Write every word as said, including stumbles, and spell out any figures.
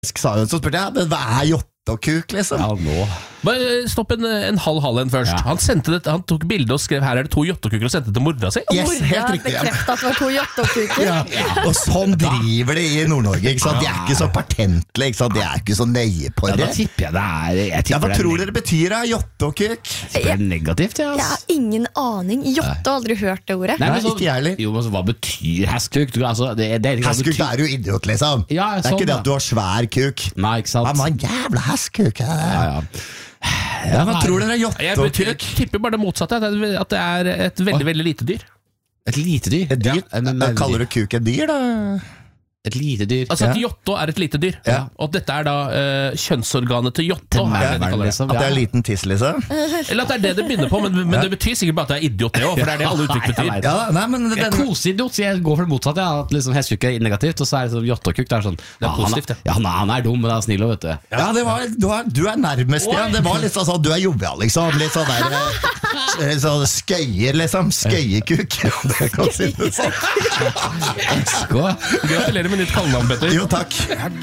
sa hun, så spurte jeg, men hva er jotte og kuk, liksom? Ja, nå Bare stopp en, en halv halv en først. Ja. Han, sendte det, han tok bilde og skrev her er det to jottekuker og sendte det til mora si. Yes, Mora helt riktig. Ja. bekreftet at det var to jottekuker. Ja. Og sånn driver de i Nord-Norge, ikke sant? De er ikke så patentlige, ikke sant? De er ikke så nøye på ja, det. Da tipper jeg det er jeg Ja, tipper hva det er tror neg- dere betyr da, jotte og kuk? det er negativt, ja, Jeg ass. har ingen aning. Jotte har aldri hørt det ordet. Nei, men Nei, så- ikke jeg heller. Jo, men så hva betyr hestkuk? Du, altså, det, det, det, Hestkuk, da er du idiot, liksom. Ja, det er sånn, ikke det da. at du har svær kuk. Nei, ikke sant? Ja, men en jævla hestkuk. Ja, Ja, ja. ja, hva tror dere er jotte Jeg og betyr, kuk? tipper bare det motsatte, at det at det er et veldig, veldig lite dyr. Et lite dyr? Et dyr? Ja, men- men- Kaller du kuk et dyr, da? Et lite dyr? Altså at Ja. jotto er et lite dyr. Ja. Og at dette er da eh, kjønnsorganet til jotto. Til er det de mæveren, kaller det. liksom. At det er Ja. liten tiss, liksom? Eller at det er det det begynner på, men, men det betyr sikkert bare at det er idiot, det òg. For det er det alle uttrykk Ja, betyr. jeg vet. Ja, nei, men Jeg er den, koseidiot, så jeg går for det motsatte. Ja. At liksom hestkuk er negativt, og så er det sånn jottokuk. Det er sånn Det er ja, han positivt, det. Ja, han er, han er dum, men han er snill, vet du. ja, det var, du, er, du er nærmest, ja. Det var litt sånn, du er jovial, liksom. Litt sånn der eh, sånn skøyer, liksom. Skøyekuk. Det kan si det sånn. Skå. Gratulerer med nytt kallenavn, Petter. Jo, takk.